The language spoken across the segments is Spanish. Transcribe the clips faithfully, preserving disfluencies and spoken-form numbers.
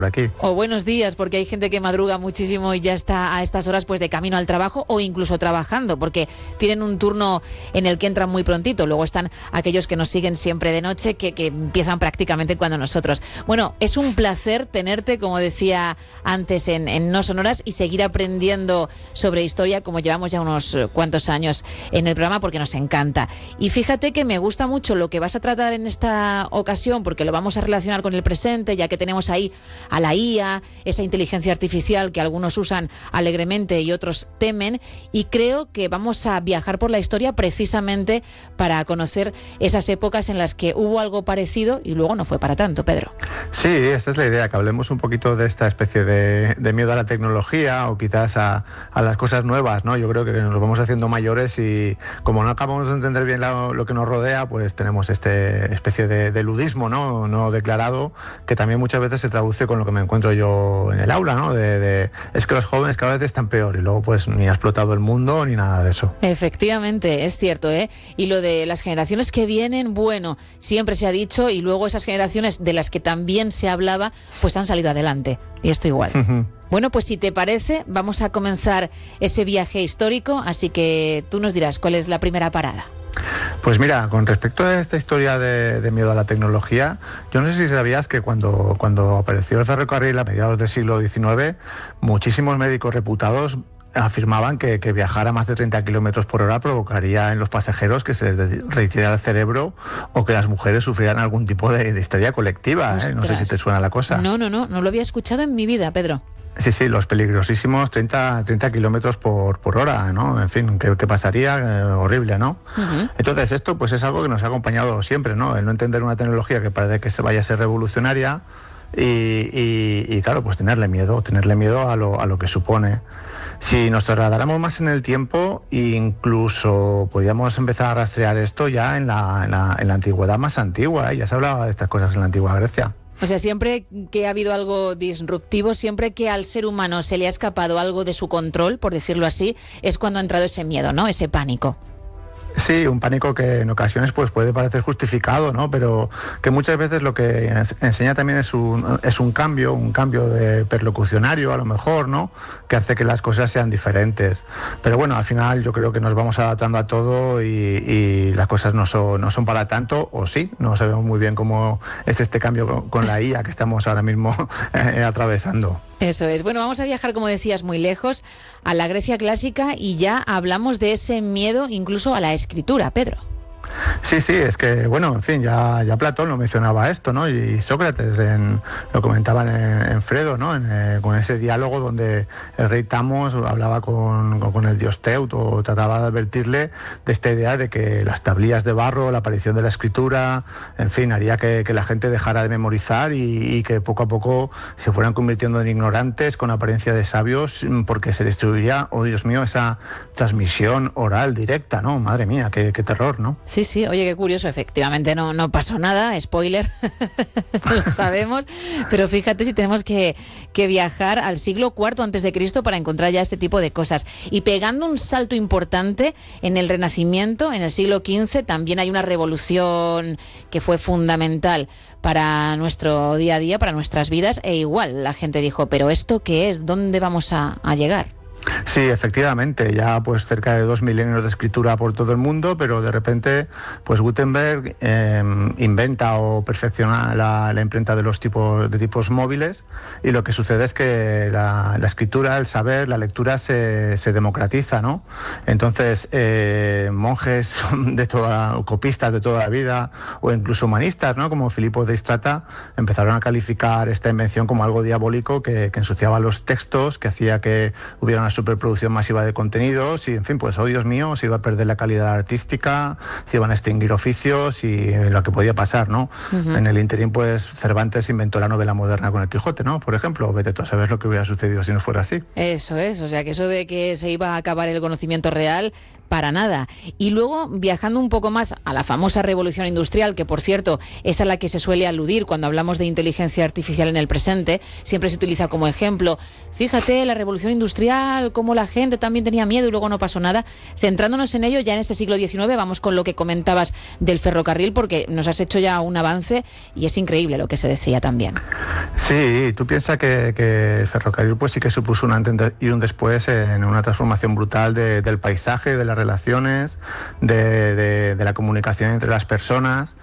aquí. O buenos días, porque hay gente que madruga muchísimo y ya está a estas horas pues de camino al trabajo o incluso trabajando, porque tienen un turno en el que entran muy prontito. Luego están aquellos que nos siguen siempre de noche, que, que empiezan prácticamente cuando nosotros. Bueno, es un placer tenerte, como decía antes, en, en No Sonoras y seguir aprendiendo sobre historia, como llevamos ya unos cuantos años en el programa, porque nos encanta. Y fíjate que me gusta mucho lo que vas a tratar en esta ocasión, porque lo vamos a relacionar con el presente, ya que tenemos ahí a la I A, esa inteligencia artificial que algunos usan alegremente y otros temen, y creo que vamos a viajar por la historia precisamente para conocer esas épocas en las que hubo algo parecido y luego no fue para tanto, Pedro. Sí, esta es la idea, que hablemos un poquito de esta especie de, de miedo a la tecnología o quizás a, a las cosas nuevas, ¿no? Yo creo que nos vamos haciendo mayores y como no acabamos de entender bien la, lo que nos rodea, pues tenemos esta especie de, de ludismo, ¿no? no declarado, que también muchas veces se traduce con lo que me encuentro yo en el aula, ¿no? De, de, es que los jóvenes cada vez están peor y luego pues ni ha explotado el mundo ni nada de eso. Efectivamente, es cierto, ¿eh? Y lo de las generaciones que vienen, bueno, siempre se ha dicho, y luego esas generaciones de las que también se hablaba, pues han salido adelante. Y esto igual. Uh-huh. Bueno, pues si te parece, vamos a comenzar ese viaje histórico, así que tú nos dirás cuál es la primera parada. Pues mira, con respecto a esta historia de, de miedo a la tecnología, yo no sé si sabías que cuando, cuando apareció el ferrocarril a mediados del siglo diecinueve, muchísimos médicos reputados afirmaban que, que viajar a más de treinta kilómetros por hora provocaría en los pasajeros que se les retirara el cerebro o que las mujeres sufrieran algún tipo de, de histeria colectiva. ¿eh? No sé si te suena la cosa. No, no, no, no lo había escuchado en mi vida, Pedro. Sí, sí, los peligrosísimos treinta kilómetros por, por hora, ¿no? En fin, ¿qué, qué pasaría? Eh, horrible, ¿no? Uh-huh. Entonces, esto pues es algo que nos ha acompañado siempre, ¿no? El no entender una tecnología que parece que se vaya a ser revolucionaria y, y, y claro, pues tenerle miedo, tenerle miedo a lo, a lo que supone. Si nos trasladáramos más en el tiempo, incluso podríamos empezar a rastrear esto ya en la, en la, en la antigüedad más antigua, ¿eh? Ya se hablaba de estas cosas en la antigua Grecia. O sea, siempre que ha habido algo disruptivo, siempre que al ser humano se le ha escapado algo de su control, por decirlo así, es cuando ha entrado ese miedo, ¿no? Ese pánico. Sí, un pánico que en ocasiones pues puede parecer justificado, ¿no? Pero que muchas veces lo que enseña también es un, es un cambio, un cambio de perlocucionario a lo mejor, ¿no? Que hace que las cosas sean diferentes. Pero bueno, al final yo creo que nos vamos adaptando a todo y, y las cosas no son, no son para tanto, o sí, no sabemos muy bien cómo es este cambio con, con la I A que estamos ahora mismo eh, atravesando. Eso es. Bueno, vamos a viajar, como decías, muy lejos, a la Grecia clásica, y ya hablamos de ese miedo incluso a la escritura, Pedro. Sí, sí, es que, bueno, en fin, ya, ya Platón lo mencionaba esto, ¿no? Y Sócrates en, lo comentaban en, en Fredo, ¿no? En, eh, con ese diálogo donde el rey Tamos hablaba con, con el dios Teuto, trataba de advertirle de esta idea de que las tablillas de barro, la aparición de la escritura, en fin, haría que, que la gente dejara de memorizar y, y que poco a poco se fueran convirtiendo en ignorantes con apariencia de sabios, porque se destruiría, oh Dios mío, esa transmisión oral directa, ¿no? Madre mía, qué, qué terror, ¿no? Sí, sí, oye, qué curioso, efectivamente no, no pasó nada, spoiler, lo sabemos, pero fíjate si tenemos que, que viajar al siglo cuarto antes de Cristo para encontrar ya este tipo de cosas. Y pegando un salto importante en el Renacimiento, en el siglo quince, también hay una revolución que fue fundamental para nuestro día a día, para nuestras vidas, e igual la gente dijo, ¿pero esto qué es? ¿Dónde vamos a, a llegar? Sí, efectivamente, ya pues cerca de dos milenios de escritura por todo el mundo, pero de repente pues Gutenberg eh, inventa o perfecciona la, la imprenta de los tipos de tipos móviles, y lo que sucede es que la, la escritura, el saber, la lectura se, se democratiza, ¿no? Entonces eh, monjes de toda, copistas de toda la vida, o incluso humanistas, ¿no? Como Filippo de Istrata, empezaron a calificar esta invención como algo diabólico que, que ensuciaba los textos, que hacía que hubiera una superproducción masiva de contenidos y, en fin, pues, oh Dios mío, se iba a perder la calidad artística, se iban a extinguir oficios y lo que podía pasar, ¿no? Uh-huh. En el interín, pues, Cervantes inventó la novela moderna con el Quijote, ¿no? Por ejemplo, vete tú a saber lo que hubiera sucedido si no fuera así. Eso es, o sea, que eso de que se iba a acabar el conocimiento real para nada. Y luego, viajando un poco más a la famosa revolución industrial, que por cierto es a la que se suele aludir cuando hablamos de inteligencia artificial en el presente, siempre se utiliza como ejemplo, fíjate, la revolución industrial, cómo la gente también tenía miedo y luego no pasó nada. Centrándonos en ello, ya en este siglo diecinueve, vamos con lo que comentabas del ferrocarril, porque nos has hecho ya un avance y es increíble lo que se decía también. Sí, tú piensas que, que el ferrocarril pues sí que supuso un antes y un después en una transformación brutal de, del paisaje, de las relaciones, de, de, de la comunicación entre las personas,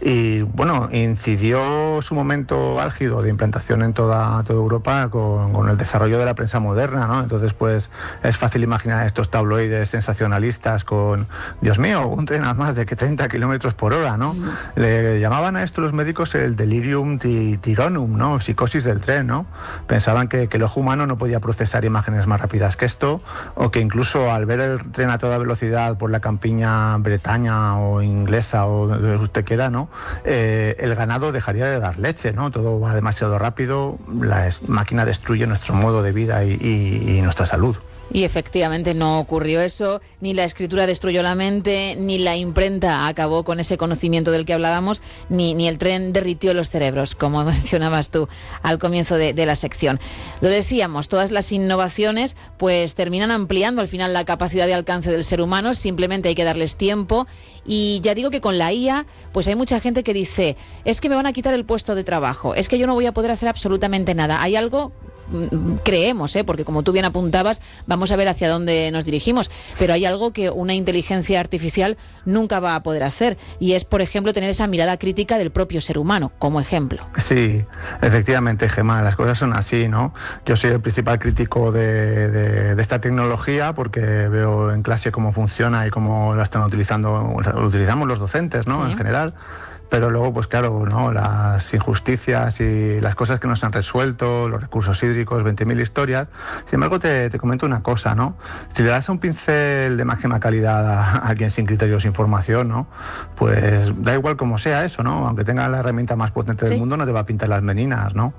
y bueno, incidió su momento álgido de implantación en toda, toda Europa con, con el desarrollo de la prensa moderna, ¿no? Entonces pues es fácil imaginar estos tabloides sensacionalistas con, Dios mío, un tren a más de que treinta kilómetros por hora, ¿no? Mm. Le llamaban a esto los médicos el delirium tironum, ¿no? Psicosis del tren, ¿no? Pensaban que, que el ojo humano no podía procesar imágenes más rápidas que esto, o que incluso al ver el tren a toda velocidad por la campiña bretaña o inglesa o donde usted quiera, ¿no? Eh, el ganado dejaría de dar leche, ¿no? Todo va demasiado rápido, la máquina destruye nuestro modo de vida y, y, y nuestra salud. Y efectivamente no ocurrió eso, ni la escritura destruyó la mente, ni la imprenta acabó con ese conocimiento del que hablábamos, ni, ni el tren derritió los cerebros, como mencionabas tú al comienzo de, de la sección. Lo decíamos, todas las innovaciones pues terminan ampliando al final la capacidad de alcance del ser humano, simplemente hay que darles tiempo. Y ya digo que con la I A, pues hay mucha gente que dice, es que me van a quitar el puesto de trabajo, es que yo no voy a poder hacer absolutamente nada. Hay algo... creemos, ¿eh? Porque como tú bien apuntabas, vamos a ver hacia dónde nos dirigimos, pero hay algo que una inteligencia artificial nunca va a poder hacer, y es, por ejemplo, tener esa mirada crítica del propio ser humano, como ejemplo. Sí, efectivamente, Gemma, las cosas son así, ¿no? Yo soy el principal crítico de, de, de esta tecnología porque veo en clase cómo funciona y cómo la están utilizando, lo utilizamos los docentes, ¿no? Sí. En general. Pero luego, pues claro, ¿no? Las injusticias y las cosas que nos han resuelto, los recursos hídricos, veinte mil historias. Sin embargo, te, te comento una cosa, ¿no? Si le das un pincel de máxima calidad a, a alguien sin criterios, sin formación, ¿no? Pues da igual como sea eso, ¿no? Aunque tenga la herramienta más potente del sí. mundo, no te va a pintar las meninas, ¿no?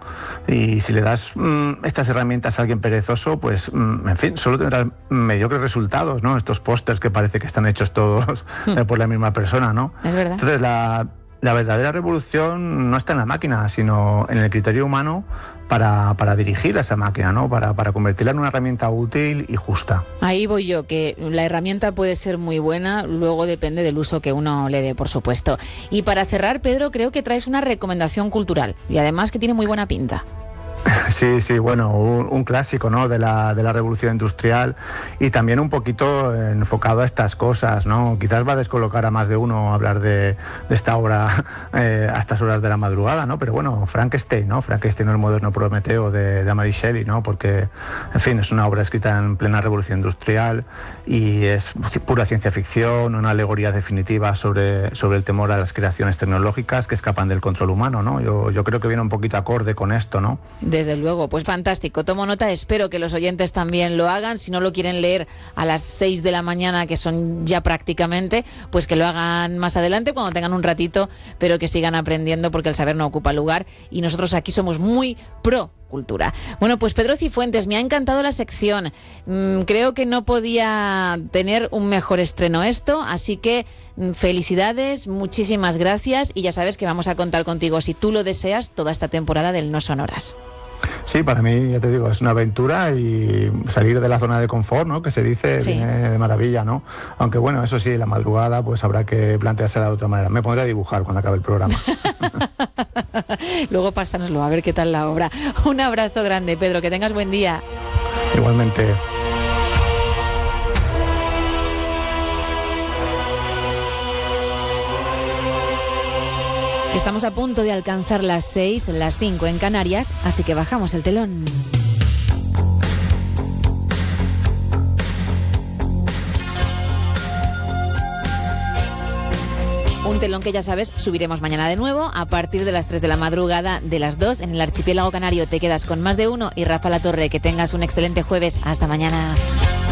Y si le das mmm, estas herramientas a alguien perezoso, pues, mmm, en fin, solo tendrás mediocres resultados, ¿no? Estos pósters que parece que están hechos todos hmm. por la misma persona, ¿no? Es verdad. Entonces, la... La verdadera revolución no está en la máquina, sino en el criterio humano para, para dirigir a esa máquina, ¿no? Para, para convertirla en una herramienta útil y justa. Ahí voy yo, que la herramienta puede ser muy buena, luego depende del uso que uno le dé, por supuesto. Y para cerrar, Pedro, creo que traes una recomendación cultural y además que tiene muy buena pinta. Sí, sí, bueno, un, un clásico, ¿no? de la, de la revolución industrial, y también un poquito enfocado a estas cosas, ¿no? Quizás va a descolocar a más de uno hablar de, de esta obra eh, a estas horas de la madrugada, ¿no? Pero bueno, Frankenstein, ¿no? Frankenstein, el moderno Prometeo de, de Mary Shelley, ¿no? Porque, en fin, es una obra escrita en plena revolución industrial y es pura ciencia ficción, una alegoría definitiva sobre, sobre el temor a las creaciones tecnológicas que escapan del control humano, ¿no? Yo, yo creo que viene un poquito acorde con esto, ¿no? Desde luego, pues fantástico, tomo nota, espero que los oyentes también lo hagan, si no lo quieren leer a las seis de la mañana, que son ya prácticamente, pues que lo hagan más adelante cuando tengan un ratito, pero que sigan aprendiendo porque el saber no ocupa lugar y nosotros aquí somos muy pro cultura. Bueno, pues Pedro Cifuentes, me ha encantado la sección, mm, creo que no podía tener un mejor estreno esto, así que mm, felicidades, muchísimas gracias y ya sabes que vamos a contar contigo si tú lo deseas toda esta temporada del No Sonoras. Sí, para mí, ya te digo, es una aventura y salir de la zona de confort, ¿no? Que se dice, sí. Viene de maravilla, ¿no? Aunque bueno, eso sí, la madrugada pues habrá que planteársela de otra manera. Me pondré a dibujar cuando acabe el programa. Luego pásanoslo, a ver qué tal la obra. Un abrazo grande, Pedro, que tengas buen día. Igualmente. Estamos a punto de alcanzar las seis, las cinco en Canarias, así que bajamos el telón. Un telón que ya sabes, subiremos mañana de nuevo a partir de las tres de la madrugada, de las dos en el archipiélago canario. Te quedas con Más de Uno y Rafa La Torre. Que tengas un excelente jueves. Hasta mañana.